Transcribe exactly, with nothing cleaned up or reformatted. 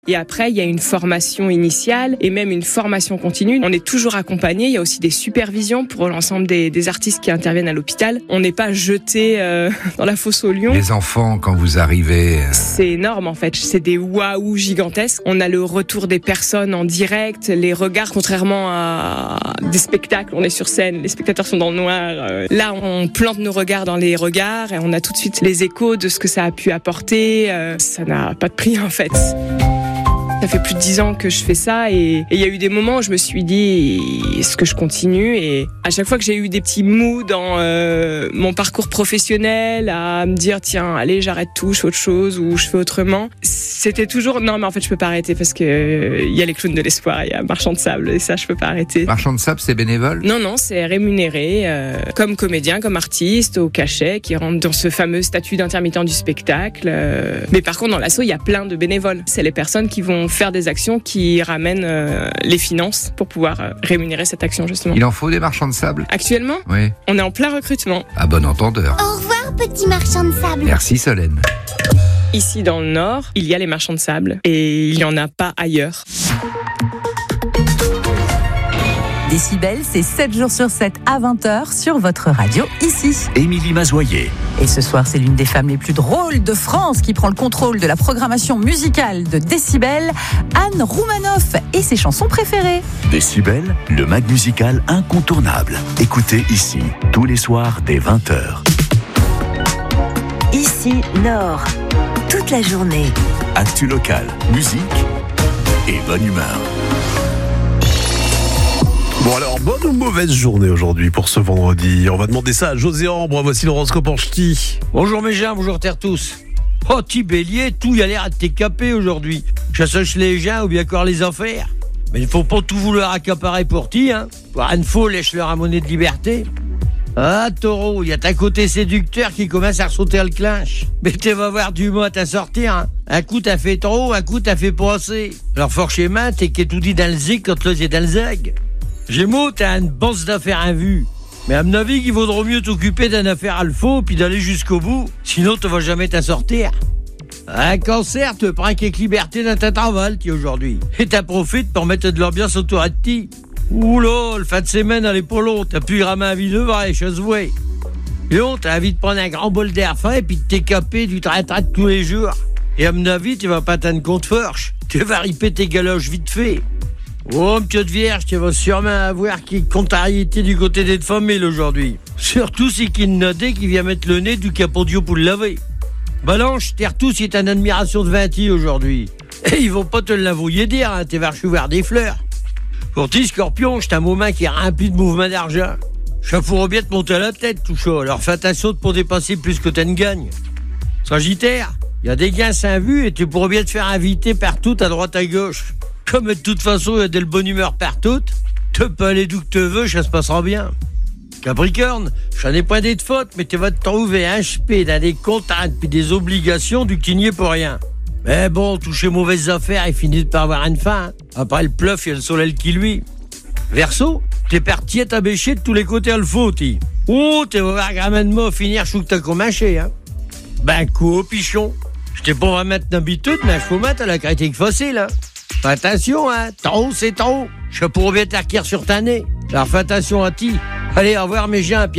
Et après, il y a une formation initiale et même une formation continue. On est toujours accompagné. Il y a aussi des supervisions pour l'ensemble des, des artistes qui interviennent à l'hôpital. On n'est pas jeté euh, dans la fosse aux lions. Les enfants, quand vous arrivez... Euh... C'est énorme en fait. C'est des waouh gigantesques. On a le retour des personnes en direct, les regards, contrairement à des spectacles. On est sur scène, les spectateurs sont dans le noir. Là, on plante nos regards dans les regards et on a tout de suite les échos de ce que ça a pu apporter. Ça n'a pas de prix en fait. Ça fait plus de dix ans que je fais ça et il y a eu des moments où je me suis dit est-ce que je continue, et à chaque fois que j'ai eu des petits mous dans euh, mon parcours professionnel à me dire tiens allez j'arrête tout, je fais autre chose ou je fais autrement, c'était toujours non mais en fait je peux pas arrêter parce que il euh, y a les clowns de l'espoir, il y a Marchand de sable et ça je peux pas arrêter. Marchand de sable c'est bénévole? Non non c'est rémunéré euh, comme comédien, comme artiste au cachet qui rentre dans ce fameux statut d'intermittent du spectacle. Euh, mais par contre dans l'asso il y a plein de bénévoles, c'est les personnes qui vont faire des actions qui ramènent euh, les finances pour pouvoir euh, rémunérer cette action justement. Il en faut des marchands de sable? Actuellement, oui. On est en plein recrutement. À bon entendeur. Au revoir petit marchand de sable. Merci Solène. Ici dans le Nord, il y a les marchands de sable et il n'y en a pas ailleurs. Décibel, c'est sept jours sur sept à vingt heures sur votre radio, ici. Émilie Mazoyer. Et ce soir, c'est l'une des femmes les plus drôles de France qui prend le contrôle de la programmation musicale de Décibel, Anne Roumanoff et ses chansons préférées. Décibel, le mag musical incontournable. Écoutez ici, tous les soirs dès vingt heures. Ici, Nord, toute la journée. Actu local, musique et bonne humeur. Bon alors, bonne ou mauvaise journée aujourd'hui pour ce vendredi? On va demander ça à José Ambre. Voici l'horoscope en ch'ti. Bonjour mes gens, bonjour terre tous. Oh, petit bélier, tout y a l'air à t'écaper aujourd'hui. Chassoche les gens ou bien encore les affaires. Mais il faut pas tout vouloir accaparer pour ti, hein. Pour une fois, lèche-leur à monnaie de liberté. Ah, taureau, il y a ta côté séducteur qui commence à ressauter le clinche. Mais tu vas voir du mot à t'en sortir, hein. Un coup t'as fait trop, un coup t'as fait pas assez. Alors fort chez main, t'es qu'est tout dit dans le zig quand l'os est dans le zeg. Gémeaux, t'as une bosse d'affaires à vue. Mais à mon avis, il vaudra mieux t'occuper d'une affaire à le faux puis d'aller jusqu'au bout. Sinon, tu vas jamais t'en sortir. Un cancer te prend avec liberté dans ta travail, qui aujourd'hui. Et t'en profites pour mettre de l'ambiance autour de ti. Oula, le fin de semaine, elle est pas long. T'as pu ramer un vie de vrai, je vois. Et on t'a envie de prendre un grand bol d'air frais et puis de t'écaper du train-train de tous les jours. Et à mon avis, tu vas pas t'en compte forche. Tu vas riper tes galoches vite fait. Oh, petite vierge, tu vas sûrement avoir qui contrariété du côté des familles aujourd'hui. Surtout si qu'il n'a dé qui vient mettre le nez du capodio pour le laver. Balanche, terre tous est en admiration de vingt aujourd'hui. Et ils vont pas te l'avouer dire, hein, t'es varchouvoir des fleurs. Pour ti, scorpion, j'ai un moment qui est rempli de mouvements d'argent. Ça pourrait bien te monter à la tête, tout ça. Alors fais attention de pas dépenser plus que t'en gagnes. Sagittaire, il y a des gains sans vue et tu pourrais bien te faire inviter partout à droite à gauche. Comme de toute façon, il y a de la bonne humeur partout, tu peux aller d'où que tu veux, ça se passera bien. Capricorne, j'en ai pas des de fautes, mais tu vas te trouver inchepé dans des contraintes puis des obligations du qui n'y est pour rien. Mais bon, toucher mauvaises affaires et finit par avoir une fin. Après le bluff, il y a le soleil qui lui. Verseau, t'es parti à t'abêcher de tous les côtés à le fauti. Oh, tu vas voir gramainement finir chou que t'as commaché, hein. Ben, quoi, pichon? Je t'ai pas remettre d'habitude, mais je faut mettre à la critique facile, hein. Fais attention, hein. Trop, c'est trop. Je pourrais bien t'acquérir sur ta nez. Alors fais attention à ti. Allez, au revoir mes gens.